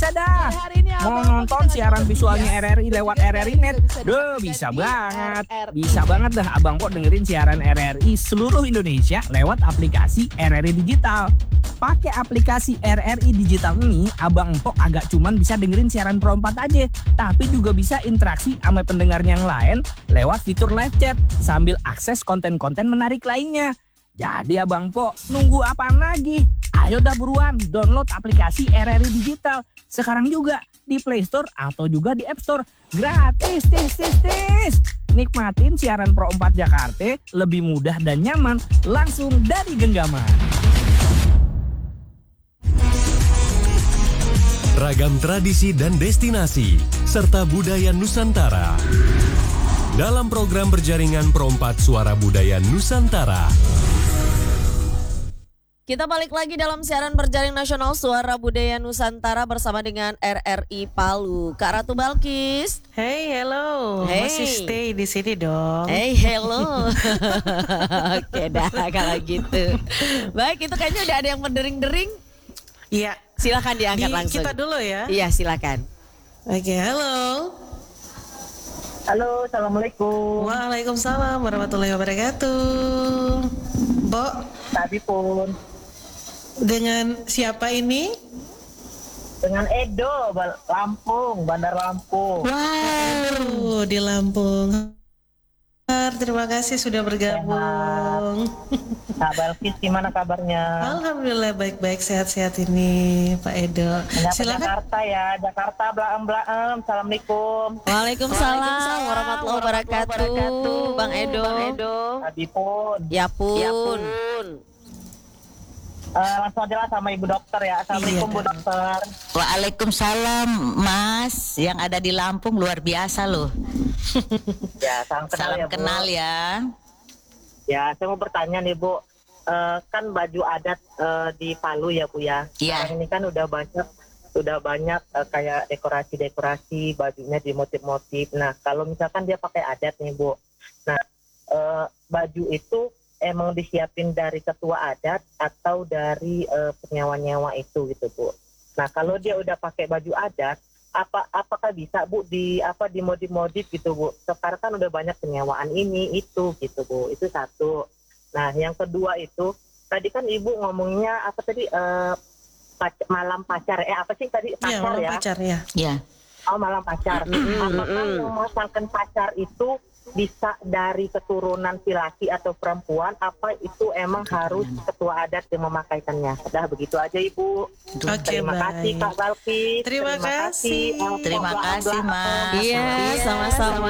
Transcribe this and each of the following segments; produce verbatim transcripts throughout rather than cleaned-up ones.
bisa dah. Mau nonton siaran visualnya R R I lewat R R I Net? Duh, bisa banget. Bisa banget dah Abang Po dengerin siaran R R I seluruh Indonesia lewat aplikasi R R I Digital. Pakai aplikasi R R I Digital ini, Abang Po agak cuman bisa dengerin siaran Pro empat aja, tapi juga bisa interaksi sama pendengarnya yang lain lewat fitur live chat sambil akses konten-konten menarik lainnya. Jadi Abang Po, nunggu apaan lagi? Ayo dah buruan download aplikasi R R I Digital sekarang juga di Play Store atau juga di App Store. Gratis, tis, tis, tis. Nikmatin siaran Pro empat Jakarta lebih mudah dan nyaman langsung dari genggaman. Ragam tradisi dan destinasi serta budaya Nusantara dalam program berjaringan Pro empat Suara Budaya Nusantara. Kita balik lagi dalam siaran berjaring nasional Suara Budaya Nusantara bersama dengan R R I Palu. Kak Ratu Balkis. Hey, hello. Hey. Masih stay di sini dong. Hey, hello. Oke dah kalau gitu. Baik, itu kayaknya udah ada yang berdering-dering. Iya. Silakan diangkat Di langsung. kita dulu ya. Iya, silakan. Oke, halo. Halo, assalamualaikum. Waalaikumsalam warahmatullahi wabarakatuh. Bo, Tadi pun dengan siapa ini? dengan Edo, Bal- Lampung, Bandar Lampung. Wow, di Lampung. Terima kasih sudah bergabung. Kak Balkis, gimana kabarnya? Alhamdulillah baik-baik, sehat-sehat ini Pak Edo. Menyapa Silakan. Jakarta ya, Jakarta blaem blaem. Assalamualaikum. Waalaikumsalam warahmatullahi wabarakatuh. Bang Edo. Tadi pun Ya pun. Ya pun. Eh, langsung aja lah sama Ibu Dokter ya. Assalamualaikum Iya, Bu Dan. Dokter. Waalaikumsalam Mas, yang ada di Lampung luar biasa loh. Ya, salam kenal Salam ya Bu. kenal ya. Ya, saya mau bertanya nih Bu. Eh, kan baju adat eh, di Palu ya Bu ya. Iya. Sekarang ini kan udah banyak udah banyak eh, kayak dekorasi-dekorasi bajunya di motif-motif. Nah, kalau misalkan dia pakai adat nih Bu. Nah, eh, baju itu emang disiapin dari ketua adat atau dari eh, penyewa-nyewa itu gitu Bu. Nah, kalau dia udah pakai baju adat, apa apakah bisa Bu di apa dimodif-modif gitu Bu? Sekarang kan udah banyak penyewaan ini itu gitu Bu. Itu satu. Nah, yang kedua itu tadi kan Ibu ngomongnya apa tadi eh, pac- malam pacar eh apa sih tadi Iya, pacar malam ya? pacar ya. Ya. Oh, malam pacar. Apakah memasangkan pacar itu bisa dari keturunan si laki atau perempuan? Apa itu emang harus ketua adat yang memakaikannya? Udah begitu aja Ibu. Oke, Terima baik. kasih Kak Balkis. Terima kasih. Terima kasih, Mas. Iya, sama-sama.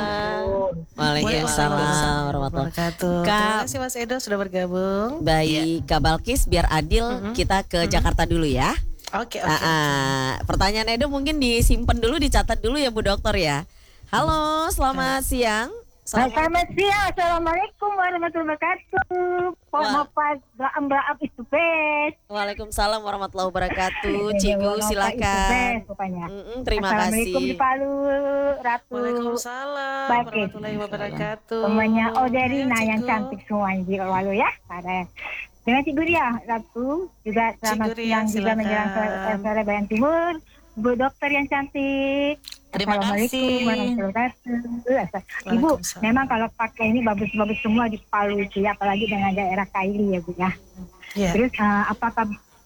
Waalaikumsalam warahmatullahi wabarakatuh. Kak- Terima kasih Mas Edo sudah bergabung. Baik, Kak Balkis, biar adil kita ke Jakarta dulu ya. Oke, oke. Ah, ah. Pertanyaan Edo mungkin disimpan dulu, dicatat dulu ya Bu Dokter ya. Halo, selamat siang. Selamat siang, Assalamualaikum warahmatullahi wabarakatuh. Wah. Pemapas blaam-blaam itu best. Waalaikumsalam warahmatullahi wabarakatuh. Cigu silakan. Mm-mm, terima Assalamualaikum kasih. di Palu, Ratu. Waalaikumsalam Baik. warahmatullahi wabarakatuh. Semuanya oh dari Ya, nah yang Cikgu. cantik semuanya di Palu ya. Ada dengan Cikgu Ria, Ratu juga selamat Cikgu Ria, siang juga silakan. menjelang ke sore Bayan Timur. Bu Dokter yang cantik. Terima Assalamualaikum kasih. warahmatullahi wabarakatuh. Ibu, Waalaikumsalam. memang kalau pakai ini bagus-bagus semua di Palu itu ya, apalagi dengan daerah Kaili ya Bu ya. Ya. Terus uh, apakah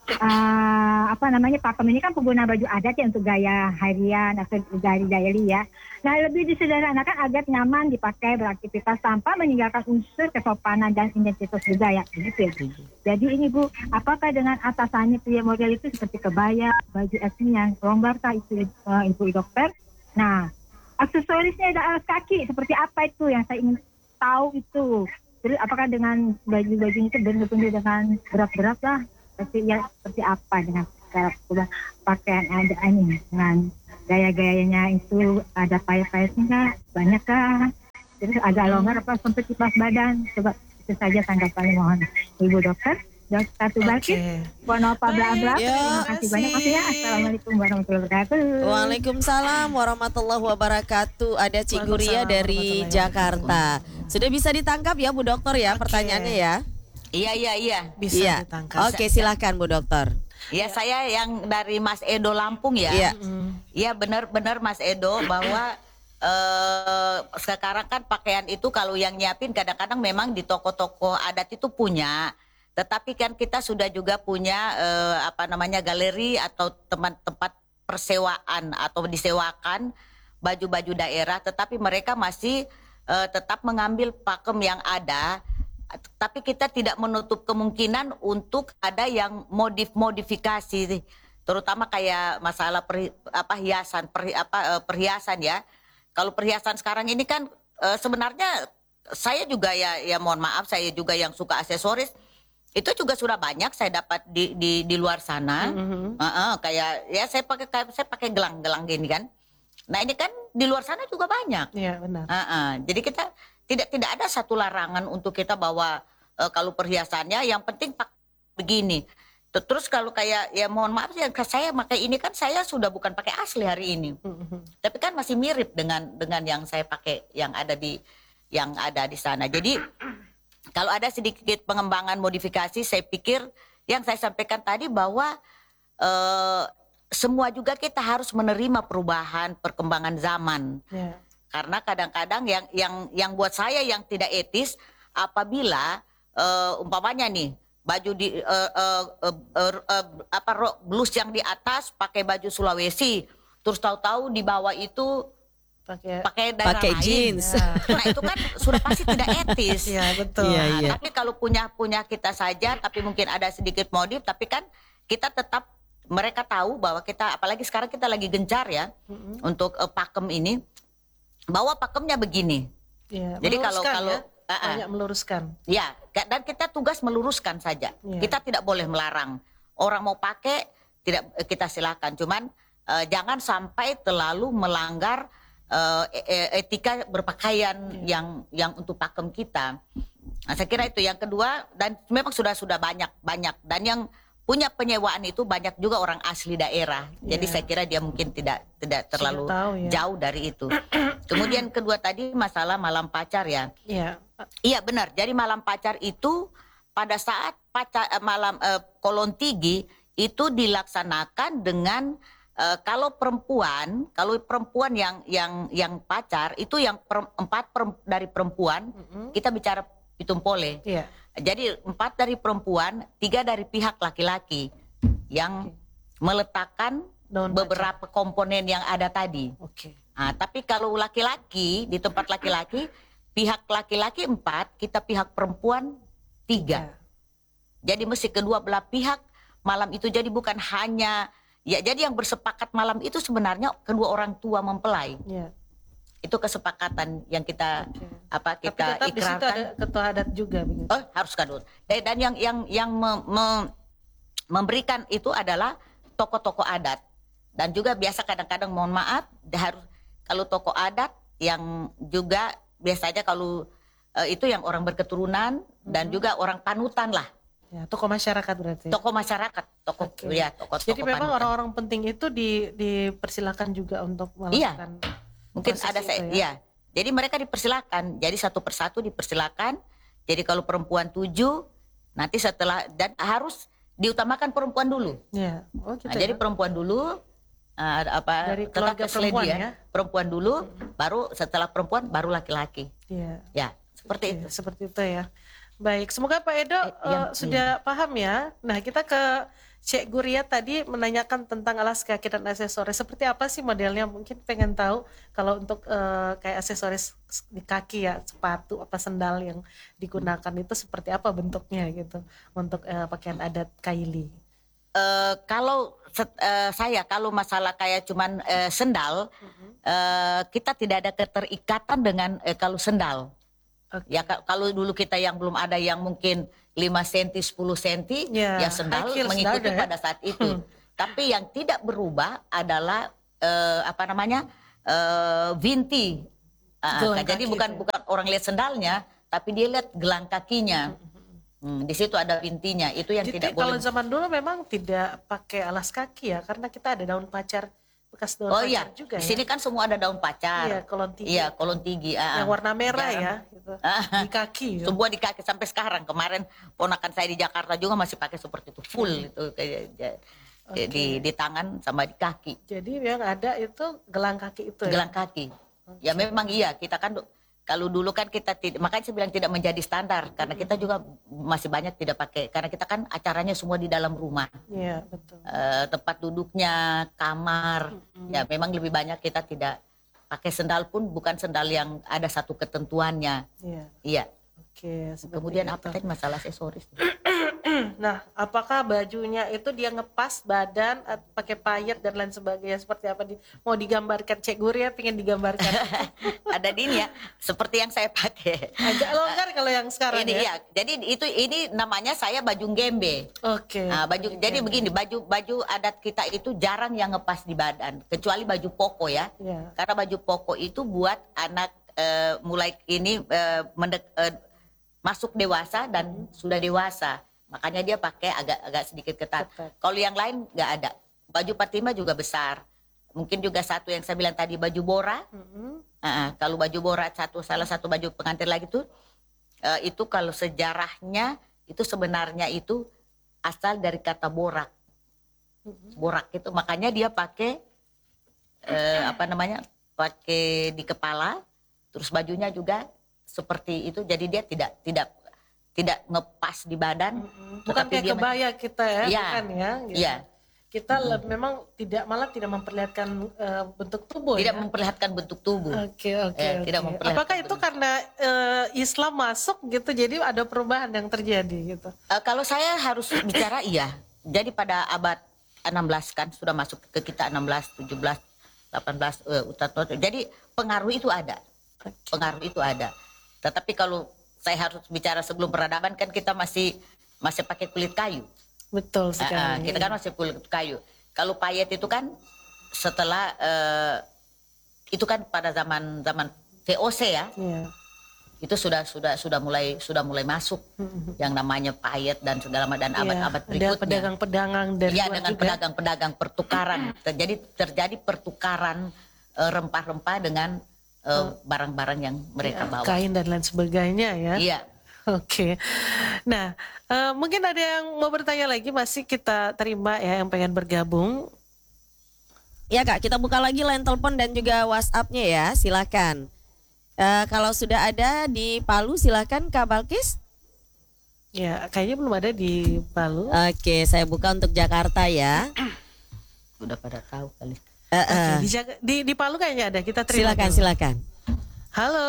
uh, apa namanya pakem ini kan pengguna baju adat ya untuk gaya harian atau gaya daily ya. Nah, lebih disederhanakan agar nyaman dipakai beraktivitas tanpa meninggalkan unsur kesopanan dan identitas budaya gitu ya. Jadi ini Bu, apakah dengan atasannya pria model itu seperti kebaya, baju etnis yang longgar kah itu uh, Ibu Dokter? Nah, aksesorisnya ada alas kaki seperti apa itu yang saya ingin tahu itu. Terus apakah dengan baju-baju itu benar-benar dengan berat-berat lah? Seperti ya seperti apa dengan cara pakaian ada ini dengan gaya-gayanya itu ada payet-payetnya banyak kah? Terus agak longgar apa sampai kipas badan? Coba itu saja tanggapannya mohon Ibu Dokter. Dokter Satu Balkis, Oke. Pohon apa bla bla. Ya. Terima kasih banyak Mas ya. Assalamualaikum warahmatullahi wabarakatuh. Waalaikumsalam warahmatullahi wabarakatuh. Ada Cikgu Ria Waalaikumsalam dari warahmatullahi Jakarta. Sudah bisa ditangkap ya Bu Dokter ya pertanyaannya ya? Iya, iya, iya. Bisa Iya. ditangkap. Oke, silakan Bu Dokter. Ya, saya yang dari Mas Edo Lampung ya. Iya. Iya, benar-benar Mas Edo bahwa eh, sekarang kan pakaian itu kalau yang nyiapin kadang-kadang memang di toko-toko adat itu punya. Tetapi kan kita sudah juga punya eh, apa namanya galeri atau tempat-tempat persewaan atau disewakan baju-baju daerah, tetapi mereka masih eh, tetap mengambil pakem yang ada. Tapi kita tidak menutup kemungkinan untuk ada yang modif-modifikasi, terutama kayak masalah per, apa hiasan, per, apa eh, perhiasan ya. Kalau perhiasan sekarang ini kan eh, sebenarnya saya juga ya, ya mohon maaf, saya juga yang suka aksesoris. Itu juga sudah banyak saya dapat di di, di luar sana. Mhm. Uh-uh, kayak ya saya pakai kayak saya pakai gelang-gelang gini kan. Nah ini kan di luar sana juga banyak. Iya benar. Uh-uh. Jadi kita tidak tidak ada satu larangan untuk kita bawa uh, kalau perhiasannya, yang penting pak begini. Terus kalau kayak ya mohon maaf ya saya pakai ini kan saya sudah bukan pakai asli hari ini. Mhm. Tapi kan masih mirip dengan dengan yang saya pakai yang ada di yang ada di sana. Jadi kalau ada sedikit pengembangan modifikasi, saya pikir yang saya sampaikan tadi bahwa eh, semua juga kita harus menerima perubahan, perkembangan zaman. Iya. Karena kadang-kadang yang yang yang buat saya yang tidak etis apabila eh, umpamanya nih baju di eh, eh, eh, eh, eh, apa rok blus yang di atas pakai baju Sulawesi, terus tahu-tahu di bawah itu Pakai pakai daerah Pakai lain. jeans. Nah itu kan sudah pasti tidak etis. Iya betul. Iya, Nah, iya. tapi kalau punya punya kita saja, tapi mungkin ada sedikit modif, tapi kan kita tetap mereka tahu bahwa kita, apalagi sekarang kita lagi gencar ya Mhm. untuk uh, pakem ini, bahwa pakemnya begini. Iya, Jadi kalau meluruskan kalau ya. uh, uh, Banyak meluruskan. ya, dan kita tugas meluruskan saja. Iya. Kita tidak boleh melarang. Orang mau pakai tidak kita silakan. Cuman uh, jangan sampai terlalu melanggar uh, e- etika berpakaian Iya. yang yang untuk pakem kita. Nah, saya kira itu yang kedua, dan memang sudah sudah banyak banyak dan yang punya penyewaan itu banyak juga orang asli daerah. Jadi Iya. saya kira dia mungkin tidak tidak terlalu tahu ya. jauh dari itu. Kemudian kedua tadi masalah malam pacar ya. Iya. Iya benar. Jadi malam pacar itu pada saat pacar eh, malam eh, Kolon Tigi itu dilaksanakan dengan eh, kalau perempuan, kalau perempuan yang yang yang pacar itu yang per- empat per- dari perempuan, Mhm. kita bicara pitumpole. Iya. Jadi empat dari perempuan, tiga dari pihak laki-laki yang meletakkan Daun beberapa komponen yang ada tadi. Oke. Nah, tapi kalau laki-laki, di tempat laki-laki, pihak laki-laki empat, kita pihak perempuan tiga. Jadi mesti kedua belah pihak malam itu, jadi bukan hanya, ya jadi yang bersepakat malam itu sebenarnya kedua orang tua mempelai. Iya. Itu kesepakatan yang kita Oke. apa Tapi kita tetap di situ ikrarkan. ada ketua adat juga begitu. Oh, harus kadut. Dan dan yang yang yang me- me- memberikan itu adalah tokoh-tokoh adat. Dan juga biasa kadang-kadang mohon maaf harus kalau tokoh adat yang juga biasanya kalau eh, itu yang orang berketurunan dan juga orang panutan lah, Ya, tokoh masyarakat berarti. tokoh masyarakat, tokoh Oke. ya tokoh. Jadi tokoh memang panutan. orang-orang penting itu di dipersilakan juga untuk melakukan. Mungkin proses ada itu saya, ya? ya. Jadi mereka dipersilakan. Jadi satu persatu dipersilakan. Jadi kalau perempuan tujuh, nanti setelah dan harus diutamakan perempuan dulu. Iya. Oh gitu Nah, ya. jadi perempuan dulu, uh, apa? Dari tetap keluarga first lady perempuan ya? Perempuan dulu, baru setelah perempuan baru laki-laki. Iya. Ya, seperti Oke, itu. seperti itu ya. Baik, semoga Pak Edo Eh, yang- eh, sudah paham ya. Nah, kita ke Cek Guria tadi menanyakan tentang alas kaki dan aksesoris. Seperti apa sih modelnya? Mungkin pengen tahu kalau untuk eh, kayak aksesoris di kaki ya, sepatu apa sendal yang digunakan itu seperti apa bentuknya gitu untuk eh, pakaian adat Kaili. Eh, kalau set- eh, saya kalau masalah kayak cuman eh, sendal, eh, kita tidak ada keterikatan dengan eh, kalau sendal. Oke. Ya ka- kalau dulu kita yang belum ada yang mungkin lima senti, sepuluh senti, Ya, ya sendal high heels mengikuti nggak ada ya? pada saat itu. Tapi yang tidak berubah adalah eh, apa namanya eh, vinti. Ah, Gelang jadi kaki bukan itu ya? bukan orang lihat sendalnya, tapi dia lihat gelang kakinya. Hmm, di situ ada vintinya. Itu yang Jadi tidak kalau boleh. zaman dulu memang tidak pakai alas kaki ya, karena kita ada daun pacar, bekas daun Oh pacar iya, juga di ya. sini kan semua ada daun pacar. Iya, kolon tinggi. Iya, kolon tinggi. ah, Yang warna merah jarang. ya, gitu. Ah. Di kaki. gitu. Semua di kaki sampai sekarang. Kemarin ponakan saya di Jakarta juga masih pakai seperti itu full itu kayak. Oke. di di tangan sama di kaki, Jadi yang ada itu gelang kaki itu ya? gelang kaki. Ya memang iya, kita kan du- kalau dulu kan kita tidak, makanya saya bilang tidak menjadi standar karena kita juga masih banyak tidak pakai, karena kita kan acaranya semua di dalam rumah. Iya, betul. Eh, tempat duduknya, kamar, ya memang lebih banyak kita tidak pakai sendal pun bukan sendal yang ada satu ketentuannya. Iya. Iya. Oke, seperti Kemudian itu. apa tadi masalah aksesoris? Nah, apakah bajunya itu dia ngepas badan at- pakai payet dan lain sebagainya, seperti apa di, mau digambarkan Cek Guria pengen digambarkan? Ada di ini ya, seperti yang saya pakai. Agak longgar kalau yang sekarang Ini ya. ya, jadi itu ini namanya saya baju gembe. Oke. Nah, baju jadi begini, baju baju adat kita itu jarang yang ngepas di badan, kecuali baju poko ya. Iya. Karena baju poko itu buat anak eh, mulai ini eh, mendek- eh, masuk dewasa dan sudah dewasa. Makanya dia pakai agak agak sedikit ketat. Ketat. Kalau yang lain nggak ada. Baju Fatima juga besar. Mungkin juga satu yang saya bilang tadi baju bora. Mm-mm. Ah, kalau baju bora satu salah satu baju pengantin lagi tuh eh, itu kalau sejarahnya itu sebenarnya itu asal dari kata borak. Borak itu makanya dia pakai eh, apa namanya? Pakai di kepala, terus bajunya juga seperti itu, jadi dia tidak tidak tidak ngepas di badan. Bukan tetapi kayak dia kebaya kita ya, Iya. bukan ya? Gitu. Iya. Kita le- memang tidak malah tidak memperlihatkan eh, bentuk tubuh tidak ya. memperlihatkan bentuk tubuh. Oke oke Eh, oke. tidak memperlihatkan Apakah itu karena eh, Islam masuk gitu, jadi ada perubahan yang terjadi gitu? Eh, kalau saya harus bicara iya. Jadi pada abad enam belas kan sudah masuk ke kita enam belas, tujuh belas, delapan belas eh, Ustadz. Jadi pengaruh itu ada. Pengaruh itu ada. Tetapi kalau saya harus bicara sebelum peradaban kan kita masih masih pakai kulit kayu. Betul Eh, sekali. eh, kita kan masih kulit kayu. Kalau payet itu kan setelah eh, itu kan pada zaman zaman V O C ya. Iya. Itu sudah sudah sudah mulai sudah mulai masuk yang namanya payet dan segala macam dan Iya, abad-abad ada berikutnya. pedagang-pedagang dari Iya, luar dengan juga. pedagang-pedagang pertukaran. Terjadi terjadi pertukaran eh, rempah-rempah dengan eh, barang-barang yang mereka Ya, bawa. kain dan lain sebagainya ya. Iya. Oke. Nah, eh, mungkin ada yang mau bertanya lagi, masih kita terima ya yang pengen bergabung. Ya Kak, kita buka lagi line telepon dan juga WhatsApp-nya ya, silakan. Eh, kalau sudah ada di Palu silakan Kak Balkis. Ya, kayaknya belum ada di Palu. Oke, saya buka untuk Jakarta ya. Udah pada tahu kali. Eh, Oke, eh, di, Jaga- di, di Palu kayaknya ada. Kita terima. silakan, dulu. silakan. Halo.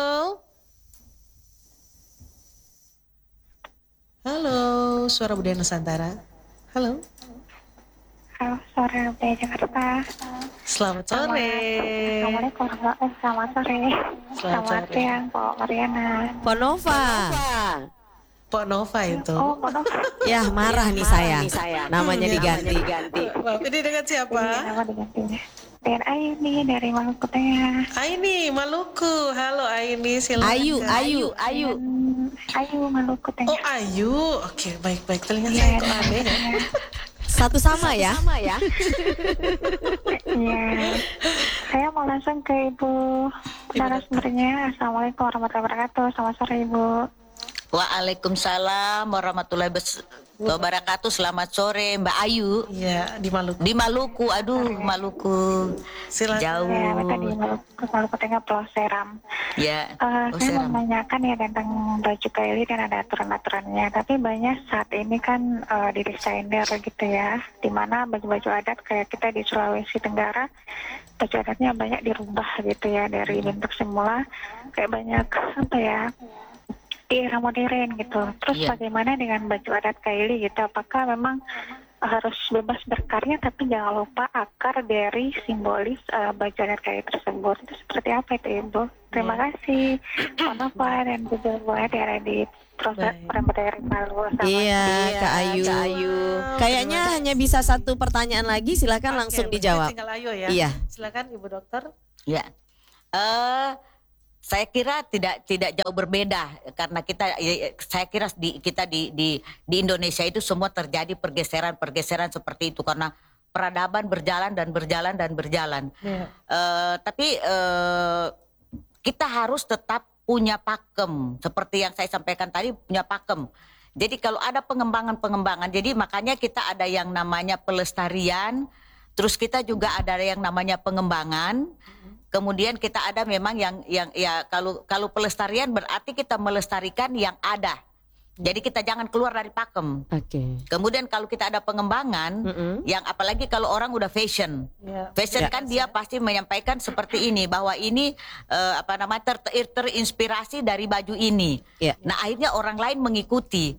Halo, Suara Budaya Nusantara. Halo. Halo, sore dari Jakarta. Selamat sore. Assalamualaikum warahmatullahi wabarakatuh. Selamat sore. Selamat Selamat sore. siang, Pak Mariana. Ponova. Pak Nova itu. Oh, Pak Ya marah nih saya. Namanya Iya. diganti. Maaf, ini dengan siapa? Iya, nama diganti. Dan Aini dari Maluku Tengah. Aini, Maluku. Halo Aini, silakan. Ayu, Ayu, Ayu. Hmm, Ayu Maluku Oh Tengah. Ayu, oke baik-baik. Telinga Iya, saya kok iya. aneh ya. Satu sama ya. Iya. Saya mau langsung ke Ibu narasumbernya. Assalamualaikum warahmatullahi wabarakatuh. Selamat sore Ibu. Waalaikumsalam warahmatullahi bes- wabarakatuh. Selamat sore Mbak Ayu Iya, di Maluku. di Maluku. Aduh, Maluku. Silakan. Jauh. Ya, kita di Maluku, Maluku Tengah, Pulau Seram. Ya. Eh, Oh, saya Seram. mau menanyakan ya tentang baju kaili dan ada aturan-aturannya. Tapi banyak saat ini kan eh, di desainer gitu ya, di mana baju-baju adat kayak kita di Sulawesi Tenggara, baju adatnya banyak dirubah gitu ya dari bentuk semula, kayak banyak apa ya di era modern gitu. Terus Iya. bagaimana dengan baju adat kaili gitu? Apakah memang harus bebas berkarya tapi jangan lupa akar dari simbolis eh, baju adat kaili tersebut? Itu seperti apa itu Ibu? Terima kasih. Mohon maaf dan juga Bu Ade ada di proses Baik. perempatan Palu. Iya, Kak Ayu. Kayaknya hanya bisa satu pertanyaan lagi, silakan Oke, langsung berarti dijawab. Tinggal Ayu ya. Iya. Silakan Ibu Dokter. Ya, eh saya kira tidak tidak jauh berbeda karena kita, eh, saya kira di kita di di di Indonesia itu semua terjadi pergeseran-pergeseran seperti itu karena peradaban berjalan dan berjalan dan berjalan. Iya. Eh, tapi eh, kita harus tetap punya pakem seperti yang saya sampaikan tadi, punya pakem. Jadi kalau ada pengembangan-pengembangan, jadi makanya kita ada yang namanya pelestarian, terus kita juga ada yang namanya pengembangan. Kemudian kita ada memang yang yang ya kalau kalau pelestarian berarti kita melestarikan yang ada. Jadi kita jangan keluar dari pakem. Oke. Okay. Kemudian kalau kita ada pengembangan, mm-hmm. yang apalagi kalau orang udah fashion, yeah. fashion yeah. kan dia pasti menyampaikan seperti ini bahwa ini uh, apa namanya ter, ter, terinspirasi dari baju ini. Yeah. Nah akhirnya orang lain mengikuti.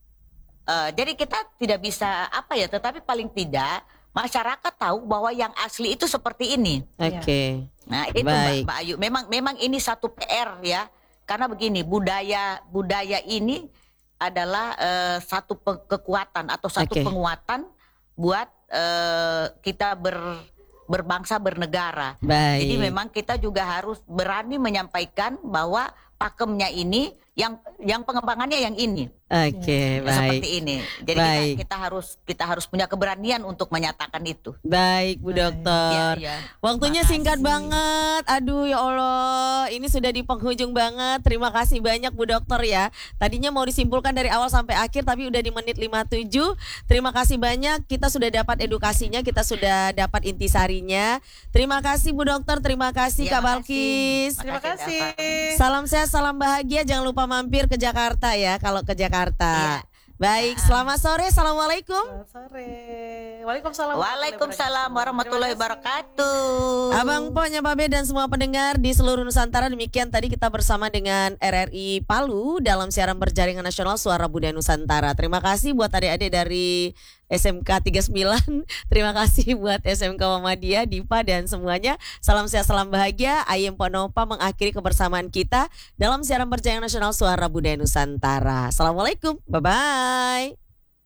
Uh, jadi kita tidak bisa apa ya, tetapi paling tidak masyarakat tahu bahwa yang asli itu seperti ini. Oke. Okay. Nah itu Mbak, Mbak Ayu, memang memang ini satu P R ya, karena begini budaya budaya ini adalah uh, satu kekuatan atau satu okay. penguatan buat uh, kita ber, berbangsa bernegara. Baik. Jadi memang kita juga harus berani menyampaikan bahwa pakemnya ini yang yang pengembangannya yang ini. Oke, okay, ya, baik. Seperti ini. Jadi kita, kita harus kita harus punya keberanian untuk menyatakan itu. Baik, Bu Dokter. Ya, ya. Waktunya Makasih. singkat banget. Aduh ya Allah, ini sudah di penghujung banget. Terima kasih banyak Bu Dokter ya. Tadinya mau disimpulkan dari awal sampai akhir tapi udah di menit lima puluh tujuh. Terima kasih banyak. Kita sudah dapat edukasinya, kita sudah dapat intisarinya. Terima kasih Bu Dokter, terima kasih ya, Kak Balkis. Terima kasih. Salam sehat, salam bahagia. Jangan lupa mampir ke Jakarta ya kalau ke Jakarta. Iya. Baik, selamat sore. Assalamualaikum. Selamat sore. Waalaikumsalam. Waalaikumsalam warahmatullahi wabarakatuh. Abang Po, Nyababe dan semua pendengar di seluruh Nusantara, demikian tadi kita bersama dengan R R I Palu dalam siaran berjaringan nasional Suara Budaya Nusantara. Terima kasih buat adik-adik dari S M K tiga puluh sembilan. Terima kasih buat S M K Muhammadiyah, Dipa dan semuanya. Salam sehat, salam bahagia. Ayem Ponopa mengakhiri kebersamaan kita dalam siaran berjaringan nasional Suara Budaya Nusantara. Assalamualaikum. Bye-bye.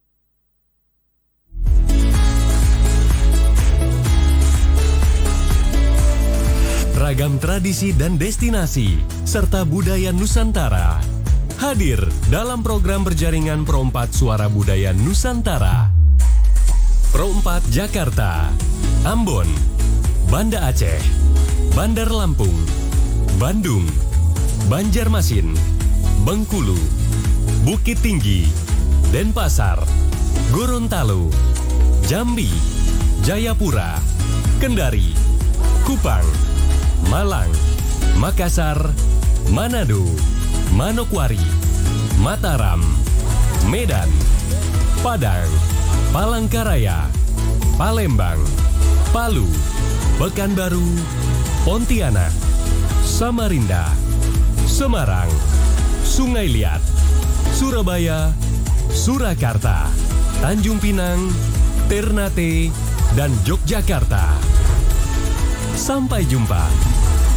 Ragam tradisi dan destinasi serta budaya Nusantara hadir dalam program berjaringan Pro empat Suara Budaya Nusantara. Pro empat Jakarta, Ambon, Banda Aceh, Bandar Lampung, Bandung, Banjarmasin, Bengkulu, Bukit Tinggi, Denpasar, Gorontalo, Jambi, Jayapura, Kendari, Kupang, Malang, Makassar, Manado, Manokwari, Mataram, Medan, Padang, Palangkaraya, Palembang, Palu, Pekanbaru, Pontianak, Samarinda, Semarang, Sungai Liat, Surabaya, Surakarta, Tanjung Pinang, Ternate, dan Yogyakarta. Sampai jumpa.